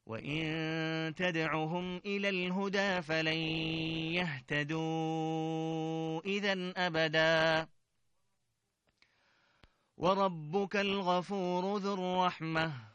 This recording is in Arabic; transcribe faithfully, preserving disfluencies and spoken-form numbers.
وإن تدعهم إلى الهدى فلن يهتدوا إذا أبدا. وربك الغفور ذو الرحمة